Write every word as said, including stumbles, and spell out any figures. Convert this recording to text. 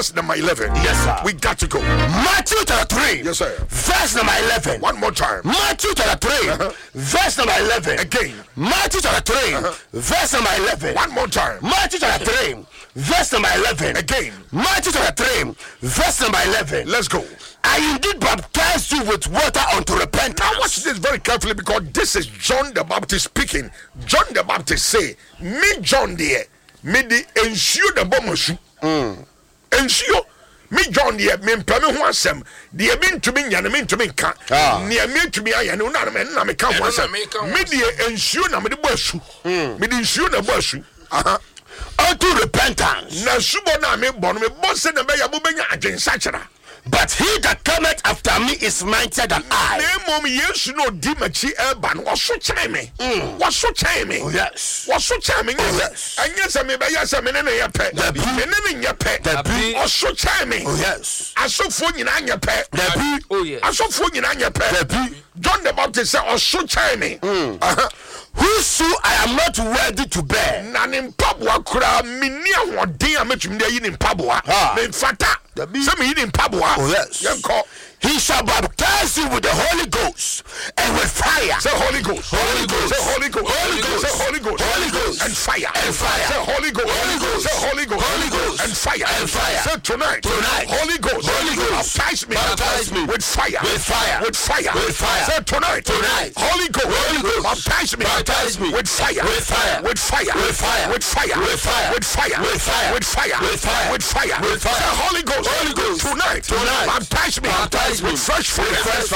verse number eleven. Yes, sir. We got to go. Matthew chapter three. Yes, sir. Verse number eleven. One more time. Matthew chapter three. Uh-huh. Verse number eleven. Again. Matthew chapter three. Uh-huh. Verse number eleven. One more time. Matthew chapter three. Verse number eleven. Again. Matthew chapter three. Verse number eleven. Let's go. I indeed baptize you with water unto repentance. Now watch this very carefully, because this is John the Baptist speaking. John the Baptist say, me John there, me the ensure the bomosu. Mm. Ensure me John there, me mpame ho asem. The mean to me nyane mean to me ka. Ne mean to me aye no na me na me ka ho asem. Me the ensure na me the boasu. Me the ensure na boasu. Aha. Unto repentance. Na subo na me bon me bon se na be ya bo benya adwensa kyera. But he that cometh after me is mightier than I. Mom, yes, no dimachi urban was so chiming. Was so chiming. Oh, yes. Was so chiming. Oh, yes. And yes, I may be yes, I mean, in your pet. The be in your pet. The be was so chiming. Oh, yes. I saw phone in your pet. The be. Oh, yes. I saw phone in your pet. The be. John the Baptist said, "Oh, so chiming." Uh-huh. Whoso I am not worthy to bear. Nan in Pabua kura minia one day I met him there in Pabua. Then fata. Some in Pabua. Oh, yes. He shall baptize you with the Holy Ghost and with fire. Say Holy Ghost. Holy Ghost. Say Holy Ghost. Holy Ghost. Say Holy Ghost. Holy Ghost. And fire. And fire. Say Holy Ghost. Holy Ghost. Say Holy Ghost. Holy Ghost. And fire. And fire. Say tonight. Tonight. Holy Ghost. Holy Ghost. Baptize me. Baptize me. With fire. With fire. With fire. With fire. Say tonight. Tonight. Holy Ghost. Holy Ghost. Baptize me. Baptize me. With fire. With fire. With fire. With fire. With fire. With fire. With fire. With fire. With fire. With fire. With fire. With fire. Say Holy Ghost. Holy Ghost. Tonight. Tonight. Baptize me. Baptize me. With fresh fire. With fresh